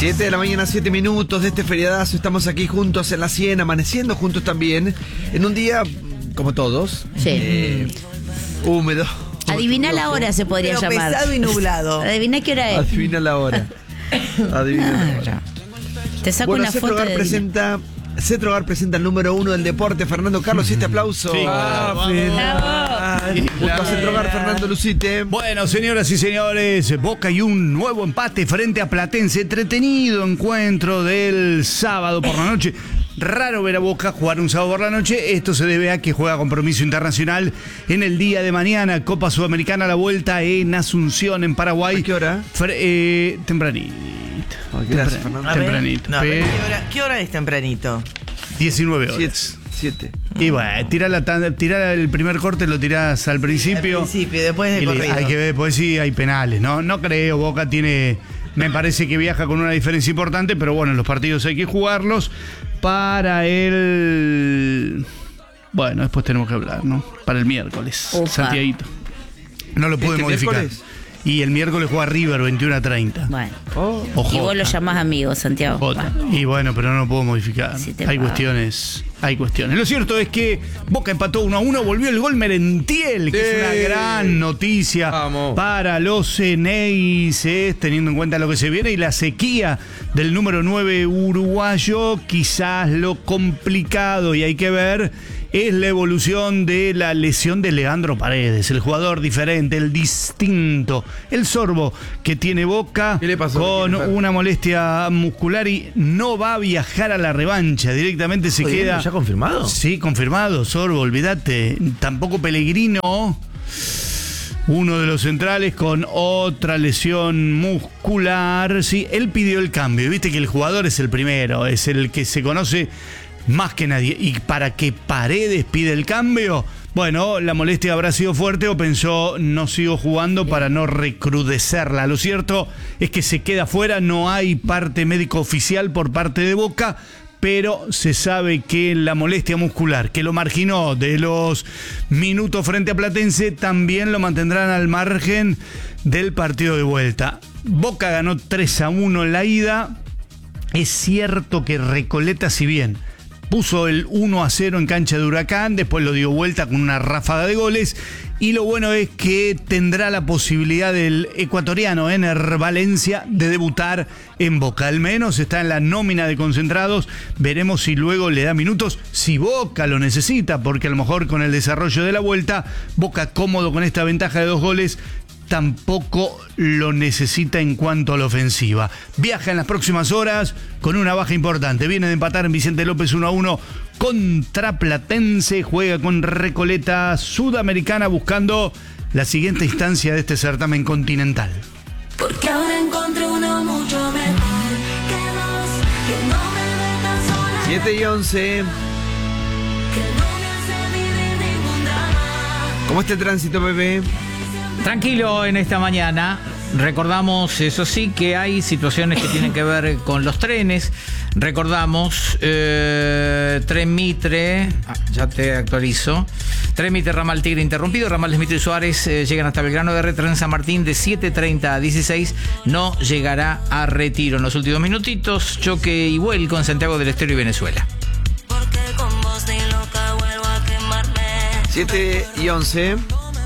7 de la mañana, 7 minutos de este feriadazo. Estamos aquí juntos en la 100, amaneciendo juntos también. En un día, como todos, húmedo. Adivina la hora, se podría pero llamar. pesado y nublado. Adivina qué hora es. Adivina la hora. Adivina la hora. Te saco Bueno, una foto de Centro Hogar presenta el número 1 del deporte, Fernando Carlos, y este aplauso. Sí. Junto a Centro Hogar, Fernando Lucite. Bueno, señoras y señores, Boca y un nuevo empate frente a Platense. Entretenido encuentro del sábado por la noche. Raro ver a Boca jugar un sábado por la noche. Esto se debe a que juega compromiso internacional en el día de mañana. Copa Sudamericana a la vuelta en Asunción, en Paraguay. ¿A qué hora? Tempranito. Gracias, Fernando. A ver, Tempranito. no, pero ¿qué hora es tempranito? 19 horas. 7. Y bueno, tira el primer corte, lo tirás al principio. Al principio, después de corrido. Hay que ver, pues sí, hay penales, ¿no? No creo, Boca tiene... Me parece que viaja con una diferencia importante, pero bueno, los partidos hay que jugarlos para el... Bueno, después tenemos que hablar, ¿no? Para el miércoles, Opa. Santiaguito. No lo pude modificar. Miércoles? Y el miércoles juega River 21:30. Bueno. Ojo. Y vos lo llamás amigo, Santiago. Jota. Bueno. Y bueno, pero no lo puedo modificar. Si te Hay va. cuestiones. Lo cierto es que Boca empató 1-1, volvió el gol Merentiel, que es una gran noticia para los Ceneices, teniendo en cuenta lo que se viene y la sequía del número 9 uruguayo. Quizás lo complicado, y hay que ver, es la evolución de la lesión de Leandro Paredes, el jugador diferente, el distinto, el sorbo que tiene Boca. ¿Qué le pasó? Con una molestia muscular y no va a viajar a la revancha, directamente se queda. ¿Ya confirmado? Sí, confirmado, Sorbo, olvídate. Tampoco Pellegrino, uno de los centrales con otra lesión muscular. Sí, él pidió el cambio. Viste que el jugador es el primero, es el que se conoce más que nadie. Y para que Paredes pide el cambio, bueno, la molestia habrá sido fuerte o pensó, no sigo jugando para no recrudecerla. Lo cierto es que se queda fuera, no hay parte médico oficial por parte de Boca, pero se sabe que la molestia muscular que lo marginó de los minutos frente a Platense también lo mantendrán al margen del partido de vuelta. Boca ganó 3-1 en la ida. Es cierto que Recoleta, si bien puso el 1-0 en cancha de Huracán, después lo dio vuelta con una ráfaga de goles, y lo bueno es que tendrá la posibilidad del ecuatoriano Ener Valencia de debutar en Boca. Al menos está en la nómina de concentrados. Veremos si luego le da minutos, si Boca lo necesita, porque a lo mejor con el desarrollo de la vuelta, Boca cómodo con esta ventaja de 2 goles, tampoco lo necesita en cuanto a la ofensiva. Viaja en las próximas horas con una baja importante. Viene de empatar en Vicente López 1-1 contra Platense. Juega con Recoleta Sudamericana buscando la siguiente instancia de este certamen continental. Porque ahora encontré uno mucho mejor que vos, que no me deja sola, 7:11. que no me hace vivir ningún drama. ¿Cómo está el tránsito, Pepe? Tranquilo en esta mañana. Recordamos, eso sí, que hay situaciones que tienen que ver con los trenes. Recordamos Tren Mitre, ya te actualizo. Tren Mitre, ramal Tigre interrumpido, ramales Mitre y Suárez llegan hasta Belgrano de Tren San Martín de 7:30 a 16. No llegará a Retiro en los últimos minutitos. Choque y vuelco en Santiago del Estero y Venezuela. Porque con vos ni loca vuelvo a quemarme. 7:11.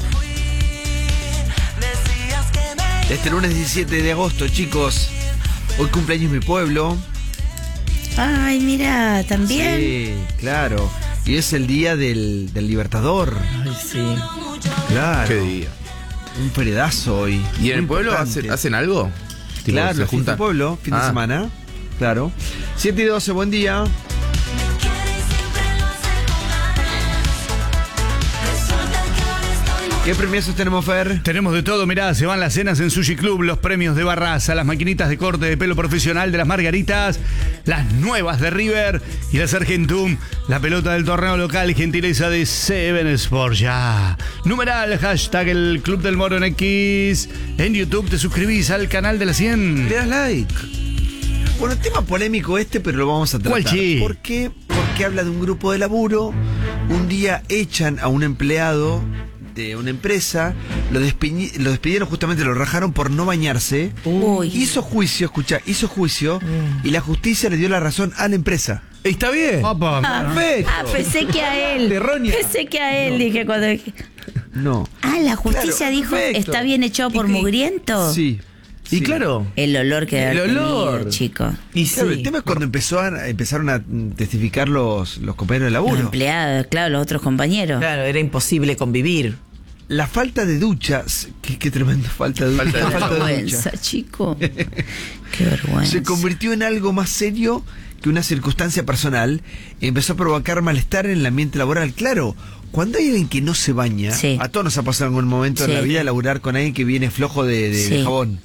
Este lunes 17 de agosto, chicos. Hoy cumpleaños mi pueblo. Ay, mira, también. Sí, claro. Y es el día del Libertador. Ay, sí. Claro. ¿Qué día? Un feridazo hoy. ¿Y en el Muy pueblo importante. hacen algo? Tipo, Claro, se la fiesta juntan. del pueblo, fin de semana. Claro. 7:12, buen día. ¿Qué premios tenemos, Fer? Tenemos de todo, mirá, se van las cenas en Sushi Club, los premios de Barraza, las maquinitas de corte de pelo profesional de las Margaritas, las nuevas de River y las Argentum, la pelota del torneo local, gentileza de Seven Sports. Ya. Numeral, hashtag el Club del Moro en X. En YouTube te suscribís al canal de la 100. Le das like. Bueno, tema polémico este, pero lo vamos a tratar. ¿Cuál, chi? ¿Por qué? Porque habla de un grupo de laburo. Un día echan a un empleado de una empresa, lo despidieron justamente, lo rajaron por no bañarse. Uy. Hizo juicio y la justicia le dio la razón a la empresa. Está bien. Opa, Perfecto. Pensé que a él. Terroña. Pensé que a él, dije cuando dije. No. La justicia Claro, dijo, perfecto. está bien echado por mugriento. Sí. Y Sí. claro. El olor que El debe haber olor. tenido, chico. Y Claro, sí. el tema es cuando empezaron a testificar los compañeros de Los laburo. empleados, claro, los otros compañeros. Claro, era imposible convivir. La falta de ducha, qué tremenda falta de ducha. Falta de Qué La falta de vergüenza, ducha. chico. Qué vergüenza. Se convirtió en algo más serio que una circunstancia personal y empezó a provocar malestar en el ambiente laboral. Claro, cuando hay alguien que no se baña, Sí. a todos nos ha pasado en algún momento en Sí. la vida laburar con alguien que viene flojo de Sí. jabón.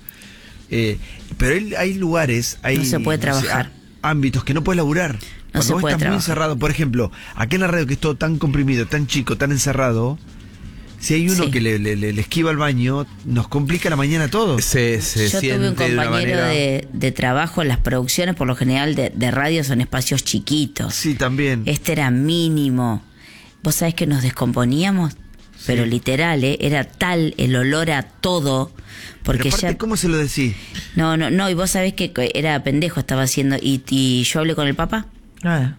Pero hay lugares, hay No se puede trabajar. ámbitos que no puedes laburar. No Cuando se vos puede estás trabajar. muy encerrado, por ejemplo, acá en la radio que es todo tan comprimido, tan chico, tan encerrado, si hay uno Sí. que le esquiva el baño, nos complica la mañana a todos. Se Yo siente tuve un de una compañero manera. de trabajo en las producciones, por lo general de radio son espacios chiquitos. Sí, también. Este era mínimo. Vos sabés que nos descomponíamos, pero literal, era tal el olor a todo, porque Pero aparte, ya... ¿cómo se lo decís? No, y vos sabés que era pendejo, estaba haciendo... Y yo hablé con el papá. Ah.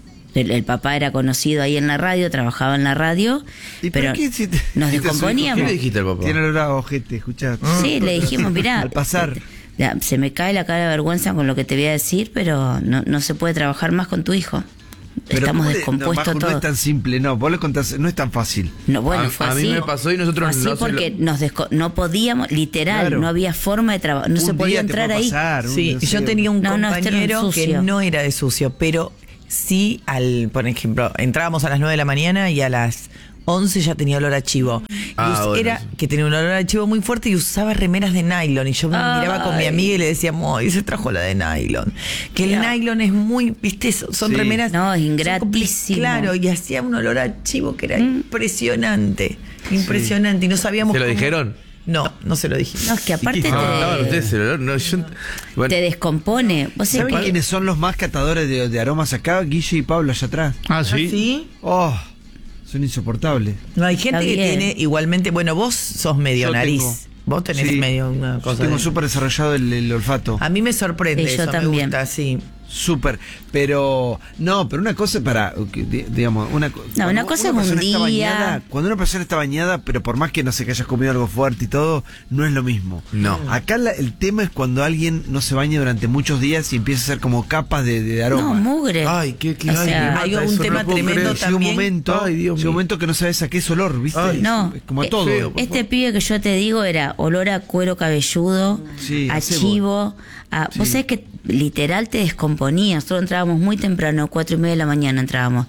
El papá era conocido ahí en la radio, trabajaba en la radio, ¿Y pero por qué si te- nos si te descomponíamos. ¿Qué le dijiste al papá? Tiene olor a ojete, escuchá. Sí, le dijimos, mirá, Al pasar. se me cae la cara de vergüenza con lo que te voy a decir, pero no se puede trabajar más con tu hijo. Pero Estamos ¿cómo le- descompuestos no, Maju, todos. No es tan simple, no. Vos le contás, no es tan fácil. No, bueno, A- fue a mí así. me pasó y nosotros Fue así no se porque lo- no podíamos, literal, Claro. no había forma de trabajar, no Un se podía día te entrar puede ahí. pasar, Sí, no yo sé. tenía un No, este era un compañero que sucio. no era de sucio, pero sí, por ejemplo, entrábamos a las 9 de la mañana y a las 11 ya tenía olor a chivo. Y Bueno, era sí. que tenía un olor a chivo muy fuerte y usaba remeras de nylon. Y yo me miraba con mi amiga y le decía, "Ay, se trajo la de nylon". Que el nylon es muy, viste, son Sí. remeras. No, es son ingratísimo. Claro, y hacía un olor a chivo que era impresionante. Impresionante. Y no sabíamos ¿Se lo cómo- dijeron? No se lo dije. No, es que aparte No, te, ustedes el olor, no, yo. Bueno, te descompone. Vos sabés ¿Saben que- quiénes son los más catadores de aromas acá? Guille y Pablo allá atrás. Ah, sí. ¿Sí? Oh, son insoportables. No, hay gente Está que bien. tiene igualmente, bueno, vos sos medio Yo nariz. tengo. Vos tenés Sí. medio una Yo cosa. tengo de- súper desarrollado el olfato. A mí me sorprende Sí, yo eso, también. me gusta, sí. Súper. Pero, no, pero una cosa para, digamos, una cosa es un persona está día. bañada, cuando una persona está bañada, pero por más que no sé que hayas comido algo fuerte y todo, no es lo mismo. No. Acá el tema es cuando alguien no se baña durante muchos días y empieza a hacer como capas de aroma. No, mugre. Ay, qué O sea, hay un tema tremendo Llega un también. momento, Ay, Dios llega un mío. momento que no sabes a qué es olor, ¿viste? Ay, no, Es como a eh, todo. feo. Este pibe que yo te digo era olor a cuero cabelludo, Sí, a a cebo. chivo. Vos sabés que literal te descomponía. Nosotros entrábamos muy temprano, 4:30 de la mañana entrábamos.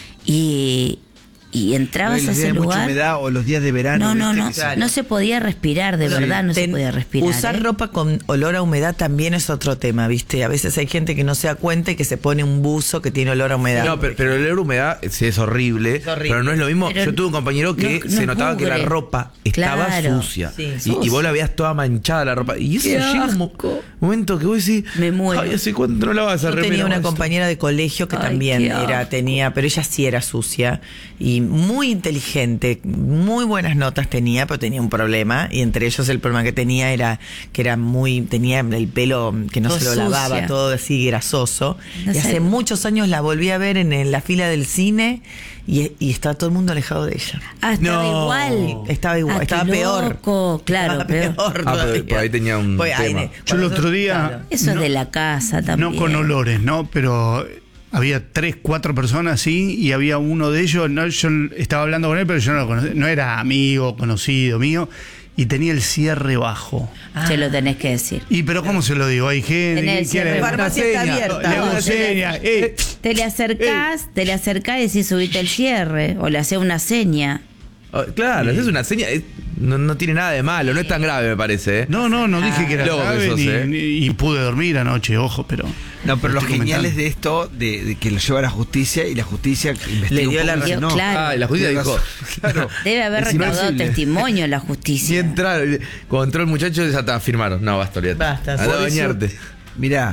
Y entrabas Los a días ese de mucha lugar. humedad o los días de verano. No, ¿viste? Que no se podía respirar, de verdad no se Ten- podía respirar. Usar ¿eh? ropa con olor a humedad también es otro tema, ¿viste? A veces hay gente que no se da cuenta y que se pone un buzo que tiene olor a humedad. No, pero el olor a humedad sí es horrible, horrible. pero no es lo mismo. Pero yo tuve un compañero que no se es notaba que la mugre. ropa estaba Claro. sucia. Sí. Y vos la veías toda manchada la ropa. Y eso Qué llega un asco. momento que vos decís, Me muero. ay, ¿hace cuánto no lavas esa Yo remera? tenía una Esto? compañera de colegio que Ay, también qué asco. tenía, pero ella sí era sucia y muy inteligente, muy buenas notas tenía, pero tenía un problema y entre ellos el problema que tenía era que tenía el pelo que no Todo se lo lavaba, sucia. todo así grasoso. No y sé. hace muchos años la volví a ver en la fila del cine y estaba todo el mundo alejado de ella. Estaba No. igual. Estaba igual, qué estaba peor. loco, claro, Estaba peor. pero todavía. por ahí tenía un tema. Yo el otro día, Eso es de la casa también. no con olores, ¿no? Pero había 3, 4 personas así y había uno de ellos, no, yo estaba hablando con él, pero yo no lo conocía, no era amigo, conocido mío, y tenía el cierre bajo. Se lo tenés que decir. Y pero ¿cómo se lo digo? Hay gente Tenés que el cierre quiere... bajo. Farmacia está seña. abierta. Le hago No, señas, Te le acercás y decís subite el cierre. O le haces una seña. Oh, claro, es una seña. No tiene nada de malo, no es tan grave, me parece. No, dije que era Loco que grave sos, y pude dormir anoche, ojo, pero... No, pero lo estoy genial comentando. es de esto, de que lo lleva a la justicia y la justicia investiga Le dio un la poco y dice, razón. no. Claro. Ah, y la justicia Tiene dijo, razón. Claro. Debe haber Es recaudado imposible. testimonio la si justicia. entraron, cuando entró el muchacho, ya está, firmaron. No, basta, olvídate. Basta, Andá a por eso- bañarte. Mirá,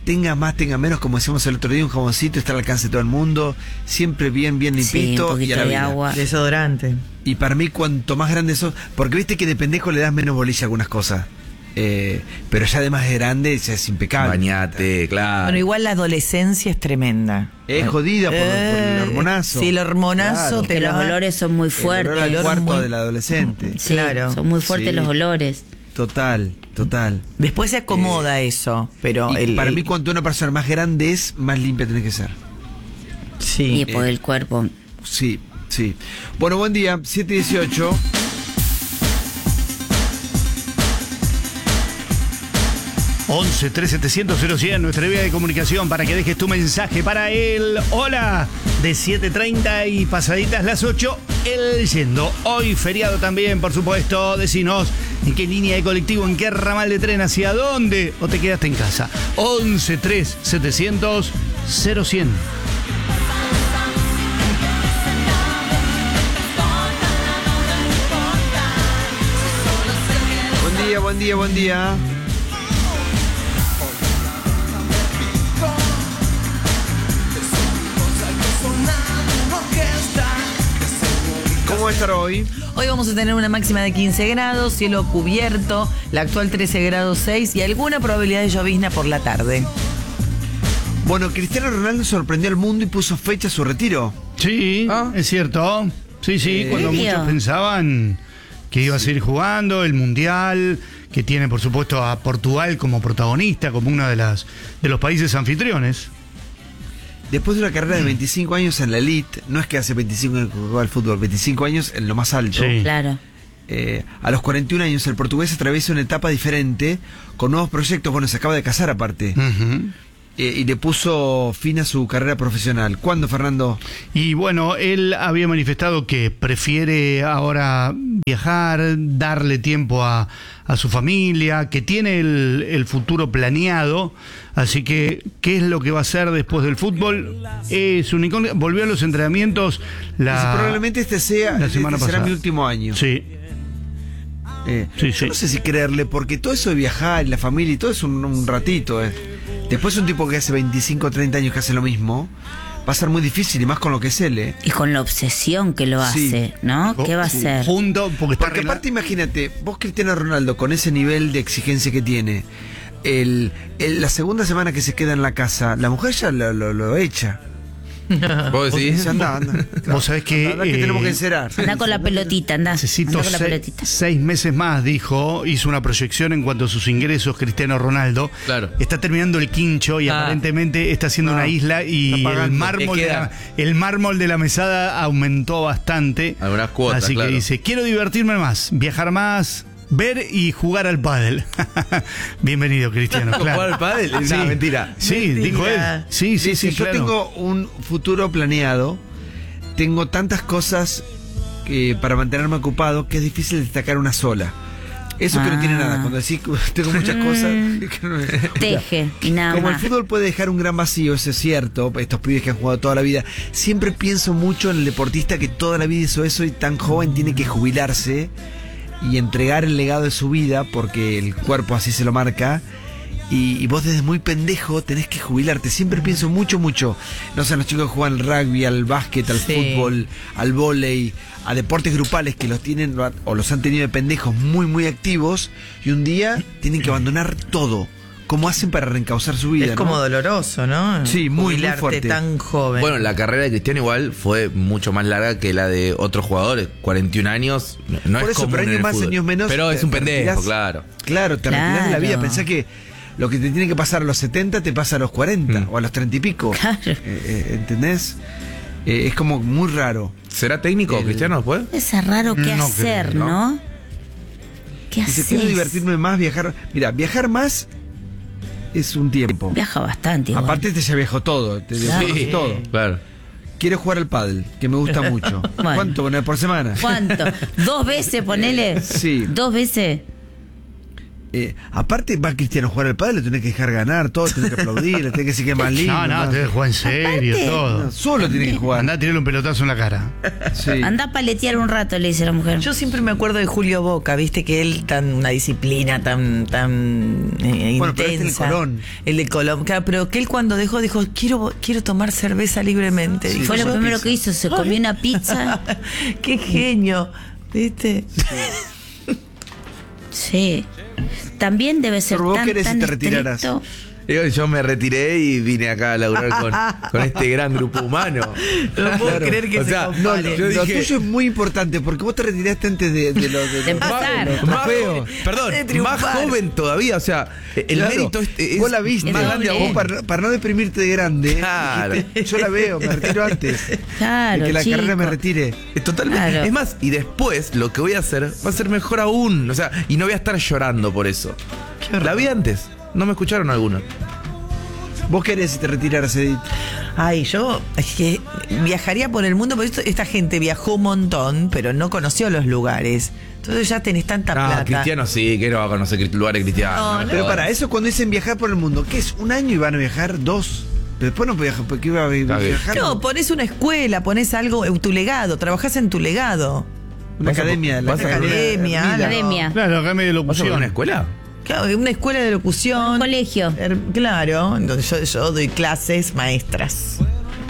tenga más, tenga menos, como decíamos el otro día, un jaboncito está al alcance de todo el mundo, siempre bien Sí, limpito un poquito y a la de vida. agua. Desodorante. Y para mí, cuanto más grande sos, porque viste que de pendejo le das menos bolilla a algunas cosas. Pero ya además de grande, ya es impecable. Bañate, claro. Bueno, igual la adolescencia es tremenda. Es jodida por el hormonazo. Sí, el hormonazo Claro. te Que la los va- olores son muy El fuertes. olor al olor cuarto muy- del adolescente. Sí, Claro. son muy fuertes Sí. los olores. Total. Después se acomoda eso, pero Y para mí, cuanto una persona más grande es, más limpia tiene que ser. sí. Y por el cuerpo. Sí. Bueno, buen día, 7:18. ...11 3700 0100, nuestra vía de comunicación para que dejes tu mensaje para el hola de 7:30 y pasaditas las 8, el yendo. Hoy feriado también, por supuesto, decinos en qué línea de colectivo, en qué ramal de tren, hacia dónde o te quedaste en casa. 11 3700 0100. Buen día. ¿Cómo va a estar hoy? Hoy vamos a tener una máxima de 15 grados, cielo cubierto, la actual 13 grados 6 y alguna probabilidad de llovizna por la tarde. Bueno, Cristiano Ronaldo sorprendió al mundo y puso fecha a su retiro. Sí, es cierto. Sí, cuando ¿Serio? muchos pensaban que iba a seguir jugando el Mundial, que tiene por supuesto a Portugal como protagonista, como uno de los países anfitriones. Después de una carrera de 25 años en la elite, no es que hace 25 años que jugaba al fútbol, 25 años en lo más alto. Sí. Claro. A los 41 años el portugués atraviesa una etapa diferente, con nuevos proyectos. Bueno, se acaba de casar aparte. Ujú. Y le puso fin a su carrera profesional. ¿Cuándo, Fernando? Y bueno, él había manifestado que prefiere ahora viajar, darle tiempo a su familia, que tiene el futuro planeado. Así que, ¿qué es lo que va a hacer después del fútbol? Es un incógnito. Volvió a los entrenamientos Dice, probablemente este sea la semana será pasada. mi último año. Sí. Sí. Yo no sé si creerle, porque todo eso de viajar y la familia y todo es un ratito. Después un tipo que hace 25 o 30 años que hace lo mismo, va a ser muy difícil, y más con lo que es él. Y con la obsesión que lo Sí. hace, ¿no? ¿Qué va a hacer? Junto, porque está Porque aparte, imagínate, vos Cristiano Ronaldo, con ese nivel de exigencia que tiene, la segunda semana que se queda en la casa, la mujer ya lo echa. ¿Vos decís? Dice, anda. Vos sabés que, Anda, que tenemos que encerar. Anda con la pelotita, anda. Necesito Anda con la pelotita. 6 meses más, dijo. Hizo una proyección en cuanto a sus ingresos, Cristiano Ronaldo. Claro. Está terminando el quincho y aparentemente está haciendo una isla y está pagando. el mármol de la mesada aumentó bastante. Algunas cuotas, Así claro. que dice, quiero divertirme más, viajar más, ver y jugar al pádel. Bienvenido, Cristiano. Claro. ¿Jugar al pádel? No, mentira. Sí, Mentira. dijo él. Sí, Dice, yo claro. tengo un futuro planeado, tengo tantas cosas para mantenerme ocupado que es difícil destacar una sola. Eso que no tiene nada. Cuando decís que tengo muchas cosas. que no- Teje y nada Como el más. fútbol puede dejar un gran vacío, eso es cierto, estos pibes que han jugado toda la vida. Siempre pienso mucho en el deportista que toda la vida hizo eso y tan joven tiene que jubilarse y entregar el legado de su vida porque el cuerpo así se lo marca. Y vos desde muy pendejo tenés que jubilarte. Siempre pienso mucho. No sé, los chicos que juegan al rugby, al básquet, al Sí. fútbol, al vóley, a deportes grupales que los tienen o los han tenido de pendejos muy activos y un día tienen que abandonar todo. ¿Cómo hacen para reencauzar su vida? Es como ¿no? doloroso, ¿no? Sí, muy Jubilarte fuerte. tan joven. Bueno, la carrera de Cristiano igual fue mucho más larga que la de otros jugadores. 41 años no Por es eso, común pero en años el más, fútbol. años menos. Pero es un te pendejo, retirás- claro. Claro, te retirás de la vida. Claro. Pensá que lo que te tiene que pasar a los 70 te pasa a los 40 o a los 30 y pico. Claro. ¿Entendés? Es como muy raro. ¿Será técnico Cristiano después? Es raro qué No hacer, creo, ¿no? ¿Qué Dice, haces? quiero divertirme más, viajar. Mira, viajar más es un tiempo. Viaja bastante. igual. Aparte te ya viajó todo, te Claro. conoces Sí. todo. Claro. Quiero jugar al pádel, que me gusta mucho. Bueno. ¿Cuánto poner por semana? ¿Cuánto? ¿2 veces, ponele? Sí. 2 veces. Aparte va Cristiano a jugar al pádel, le tenés que dejar ganar, todo, tenés que aplaudir, le tenés que decir que es más lindo. No, más- te juega en serio, todo. No, solo tiene que jugar. Andá a tirarle un pelotazo en la cara. Sí. Anda a paletear un rato, le dice la mujer. Yo siempre me acuerdo de Julio Boca, viste que él una disciplina tan Bueno, pero este es el intensa. Colón. El de Colón, claro, pero que él cuando dejó dijo, quiero tomar cerveza libremente. Sí, Dijo, Fue lo yo- primero que hizo, se comió una pizza. Qué genio, ¿viste? Sí. También debe ser Pero vos tan, querés tan si te retiraras. estricto. Digo, yo me retiré y vine acá a laburar con este gran grupo humano. No puedo creer que O se sea, compare. No, yo lo dije- tuyo es muy importante porque vos te retiraste antes de empezar. los Más trofeos. joven, perdón, De triunfar. más joven todavía, o sea, el Claro. mérito es vos la viste, más Es grande doble. aún. vos para no deprimirte de grande. Claro. dijiste, yo la veo, me retiro antes. Claro, de que la chico. carrera me retire. Totalmente. Claro. Es más, y después lo que voy a hacer va a ser mejor aún. O sea, y no voy a estar llorando por eso. La vi antes. No me escucharon algunos. Vos querés si te retiraras, Edith. Ay, yo es que viajaría por el mundo, porque esta gente viajó un montón, pero no conoció los lugares. Entonces ya tenés tanta plata. Cristiano sí, que no va a conocer lugares cristianos. No, no. Pero para eso cuando dicen viajar por el mundo, ¿qué es? ¿Un año y van a viajar 2? Después no viajar, porque iba a Está bien. viajar. No, pones una escuela, pones algo, tu legado, trabajás en tu legado. Una academia. vas a- Academia, Academia. Claro, acá medio ¿Vas a locución. una escuela? Claro, una escuela de locución. Un colegio. Claro, donde yo doy clases maestras.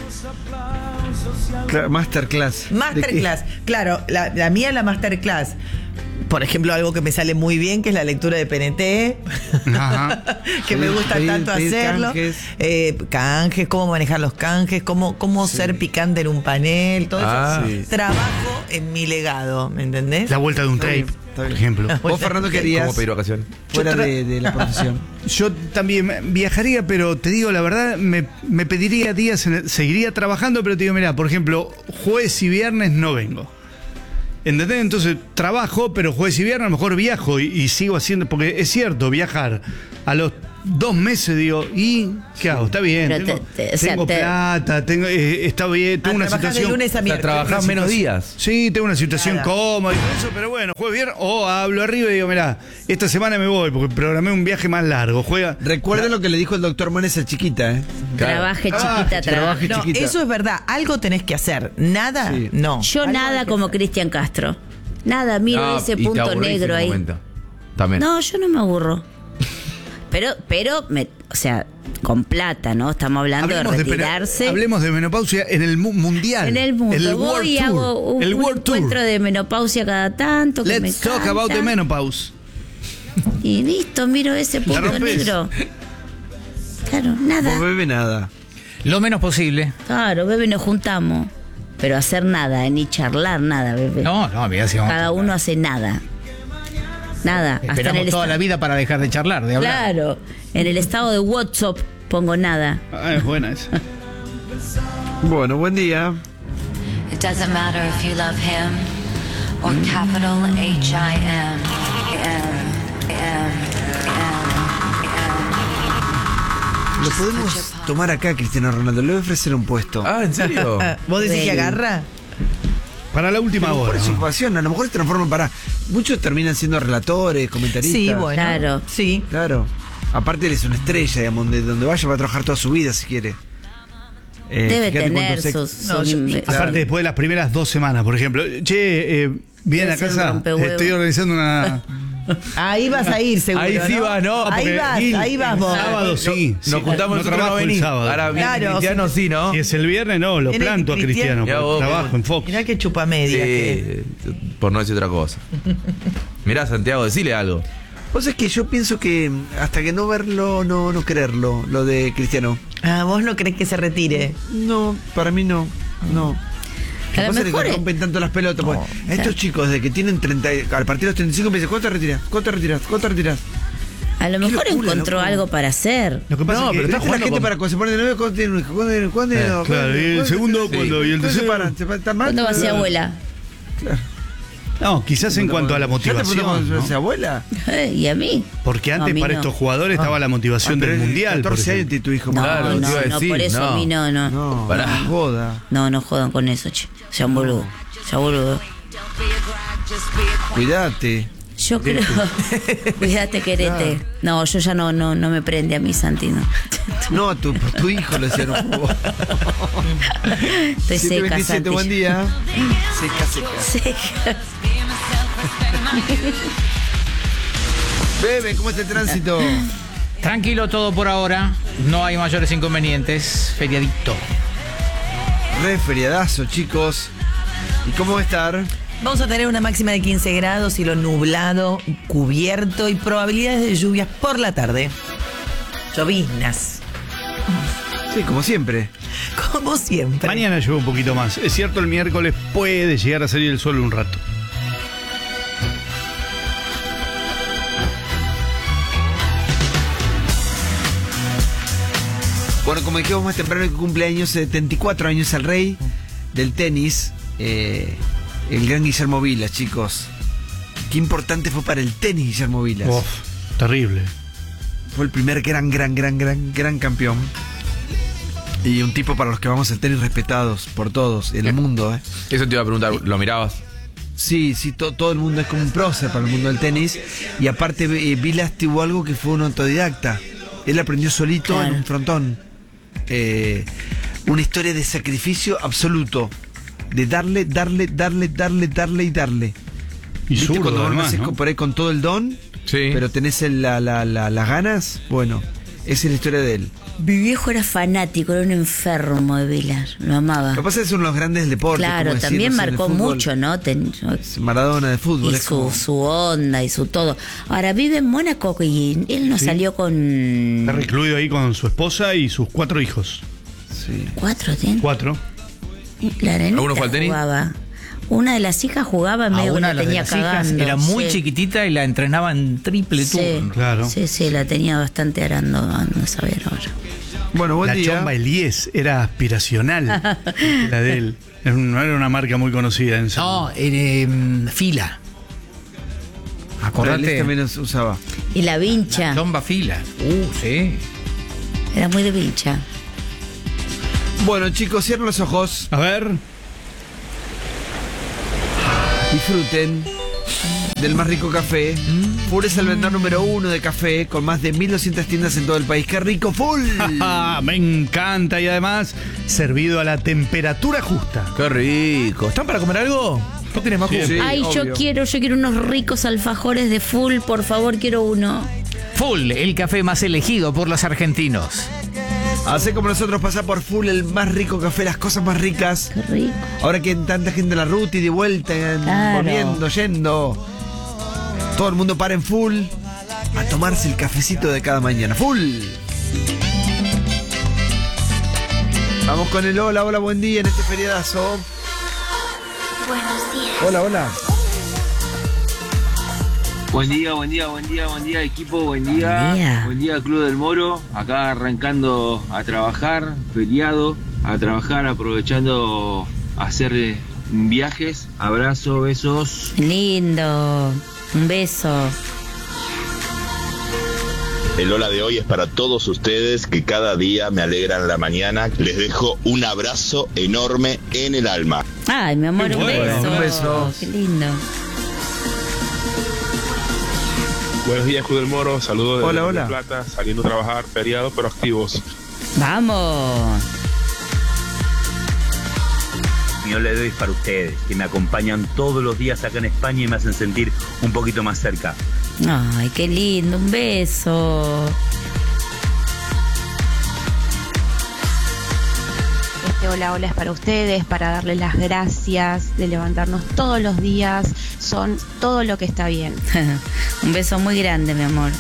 Masterclass. ¿De Masterclass. Claro, la mía es la masterclass. Por ejemplo, algo que me sale muy bien, que es la lectura de PNT, Ajá. que me gusta Pedir- tanto pedir hacerlo. canjes. Cómo manejar los canjes, cómo ser picante en un panel, todo Ah. eso. Sí. Trabajo en mi legado, ¿me entendés? La vuelta de un tape, bien, está por bien. ejemplo. qué? Vos, Fernando, querías ¿Cómo pedir vacaciones? fuera de la profesión. Yo también viajaría, pero te digo la verdad, me pediría días, seguiría trabajando, pero te digo, mira, por ejemplo, jueves y viernes no vengo. ¿Entendés? Entonces trabajo, pero jueves y viernes a lo mejor viajo y sigo haciendo, porque es cierto, viajar a los 2 meses, digo, ¿y qué hago? Está bien, Pero tengo, o sea, tengo plata, está bien, tengo una Trabajás de situación... lunes a O sea, miércoles. trabajás menos días. Sí, tengo una situación Claro. cómoda y todo eso, pero bueno, jueves viernes, o hablo arriba y digo, mirá, esta semana me voy porque programé un viaje más largo, juega... Recuerden lo que le dijo el doctor Mones a chiquita, ¿eh? Trabaje, chiquita, trabaje. trabaje. No, chiquita. eso es verdad. Algo tenés que hacer. Nada, Sí. no. Yo Algo nada hay que como hacer. Cristian Castro. Nada, miro No, ese y te punto aburrís en negro un ahí. momento. También. No, yo no me aburro. Pero o sea, con plata, ¿no? Estamos hablando de retirarse. Hablemos de menopausia en el mundial. En el mundo. El Voy World y Tour. hago un El World encuentro Tour. de menopausia cada tanto. Que Let's me talk about canta. the menopause. Y listo, miro ese punto rompes. negro. Claro, nada. Vos bebe nada. Lo menos posible. Claro, bebé, nos juntamos. Pero hacer nada, ni charlar nada, bebé. No, mira si vamos. Cada uno hace nada. Nada. Hasta en Esperamos el toda la vida para dejar de charlar, de hablar. Claro. En el estado de WhatsApp pongo nada. Ah, es buena esa. Bueno, buen día. It doesn't matter if you love him or capital H-I-M. Lo podemos tomar acá, Cristiano Ronaldo. Le voy a ofrecer un puesto. Ah, ¿en serio? ¿Vos decís que Bueno. agarra? Para la última Por hora. su ocupación, a lo mejor se transforman para. Muchos terminan siendo relatores, comentaristas. Sí, bueno. Claro. Sí. Claro. Aparte, él es una estrella, digamos, de donde vaya va a trabajar toda su vida si quiere. Debe Fíjate tener cuántos ex- sus... No, yo- Aparte, después de las primeras 2 semanas, por ejemplo. Che, vienen a Debe ser un casa. rompehuevo. Estoy organizando una. Ahí vas a ir, seguro. Ahí sí ¿no? vas, ¿no? Ahí Porque vas, Gil, ahí vas el vos. sábado sí. Nos juntamos no nosotros, trabajo no el venís. sábado. Ahora viene Claro, Cristiano, sí, ¿no? Si es el viernes, no, lo Tiene planto a Cristiano. Cristiano. Ya porque vos, trabajo en Fox. Mirá qué chupamedia que Sí, por no decir otra cosa. Mirá, Santiago, decile algo. Vos es que yo pienso que hasta que no verlo, no creerlo, lo de Cristiano. ¿Vos no crees que se retire? No, para mí no. No. A lo Pasa que mejor te es- rompen tanto las pelotas. porque a estos chicos de que tienen 30, al partir de los 35 me dicen, ¿cuánto te retiras? ¿Cuánto te retiras? ¿Cuánto te retiras? A lo mejor locura, encontró loco. algo para hacer. Lo que pasa No, es que pero está ¿Viste la jugando gente con- para cuando se pone de nuevo? ¿Cuándo tiene un hijo? ¿Cuándo? claro, y el segundo, cuando- y el ¿Cuándo se tercero? paran? ¿Está mal? ¿Cuándo va a ser Claro. abuela? No, quizás en cuanto a la ¿Ya te motivación. preguntamos ¿no? si abuela? ¿Y a mí? Porque No, antes a mí para no. estos jugadores estaba la motivación pero del es mundial. por 14 años ejemplo. tiene tu hijo. No, Claro, te no, iba a no, decir, por eso no. a mí no. No, Pará. no joda. No jodan con eso, che. Sean boludo. Sean boludo. Cuídate. Yo creo. Cuídate, querete. No, yo ya no me prende a mí, Santino. No, tu hijo lo hacía, no jugó. Estoy seca, 7:27, Santi. buen día. Seca. Seca. Bebe, ¿cómo está el tránsito? Tranquilo todo por ahora. No hay mayores inconvenientes. Feriadito. Re feriadazo, chicos. ¿Y cómo va a estar? Vamos a tener una máxima de 15 grados, cielo nublado, cubierto y probabilidades de lluvias por la tarde. Lloviznas, Sí, como siempre. como siempre. Mañana llueve un poquito más. Es cierto, el miércoles puede llegar a salir el sol un rato. Bueno, como dijimos más temprano que cumpleaños, 74 años el rey del tenis, el gran Guillermo Vilas, chicos. Qué importante fue para el tenis Guillermo Vilas. Uf, terrible. Fue el primer gran campeón. Y un tipo para los que vamos al tenis respetados por todos en el mundo, ¿eh? Eso te iba a preguntar, ¿lo mirabas? Sí, todo el mundo es como un prócer para el mundo del tenis. Y aparte, Vilas tuvo algo que fue un autodidacta. Él aprendió solito Claro. en un frontón. Una historia de sacrificio absoluto. De darle y darle. Y ¿Viste zurdo, cuando vos además, nacés ¿no? por ahí con todo el don? Sí. Pero tenés las ganas. Bueno, esa es la historia de él. Mi viejo era fanático, era un enfermo de Vilar. Lo amaba. Lo que pasa es que son los grandes del deporte. Claro, como también decir, no sé, en el marcó fútbol, mucho, ¿no? Maradona de fútbol. Y es como- su onda y su todo. Ahora vive en Mónaco y él no Sí. salió con Está recluido ahí con su esposa y sus 4 hijos. Sí. 4 ¿ten? 4. La nenita ¿Alguno fue al tenis? jugaba. Una de las hijas jugaba A medio que una la de las tenía hijas cagando. era muy Sí. chiquitita y la entrenaba en triple Sí. turno. Claro. Sí, la tenía bastante arando, ando a saber ahora. Bueno, buen La día. chomba Eliés era aspiracional. La de él. No era una marca muy conocida en ese No, fila. Corrales Acordate. también usaba. Y la vincha, Chomba fila. Sí. era muy de vincha. Bueno, chicos, cierren los ojos. A ver. Disfruten del más rico café. Full es el vendedor número 1 de café con más de 1200 tiendas en todo el país. ¡Qué rico, Full! Me encanta y además servido a la temperatura justa. Qué rico. ¿Están para comer algo? ¿Qué tienes, Macu? Sí, Ay, obvio. yo quiero unos ricos alfajores de Full, por favor, quiero uno. Full, el café más elegido por los argentinos. Hace como nosotros, pasa por Full el más rico café, las cosas más ricas. Qué rico. Ahora que hay tanta gente en la ruta y de vuelta, Claro. volviendo, yendo. Todo el mundo para en Full a tomarse el cafecito de cada mañana. Full. Vamos con el hola, buen día en este feriadazo. Buenos días. Hola. Buen día, equipo, buen día. Buen día. Club del Moro. Acá arrancando a trabajar, feriado, a trabajar, aprovechando a hacer viajes. Abrazo, besos. Lindo. Un beso. El hola de hoy es para todos ustedes que cada día me alegran la mañana. Les dejo un abrazo enorme en el alma. Ay, mi amor, Qué un bueno, beso. un beso. Qué lindo. Buenos días, Club del Moro. Saludos desde Hola, Mar del hola. Plata, saliendo a trabajar, feriados pero activos. Vamos. Mi hola de hoy es para ustedes, que me acompañan todos los días acá en España y me hacen sentir un poquito más cerca. Ay, qué lindo. Un beso. Este hola es para ustedes, para darles las gracias de levantarnos todos los días, son todo lo que está bien. Un beso muy grande, mi amor.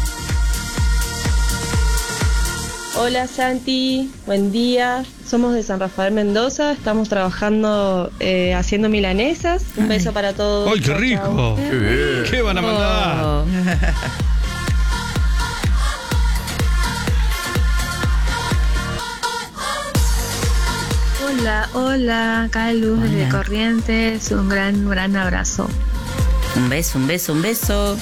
Hola Santi, buen día. Somos de San Rafael Mendoza, estamos trabajando haciendo milanesas. Un beso para todos. ¡Ay, qué Chau, rico! chau. ¡Qué bien! ¿Qué van a mandar? Oh. Hola, acá Luz desde Hola. Corrientes, un gran abrazo. Un beso, un beso, un beso.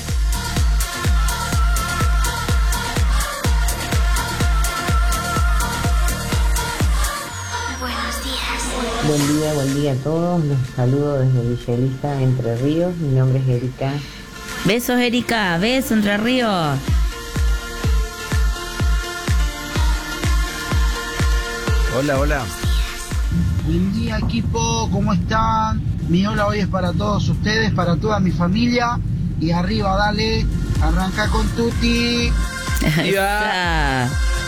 Buenos días. Buen día a todos. Los saludo desde Villa Elisa, Entre Ríos. Mi nombre es Erika. Besos, Erika. Besos, Entre Ríos. Hola, hola. Buen día, equipo, ¿cómo están? Mi hola hoy es para todos ustedes, para toda mi familia. Y arriba, dale, arranca con Tuti. Esa.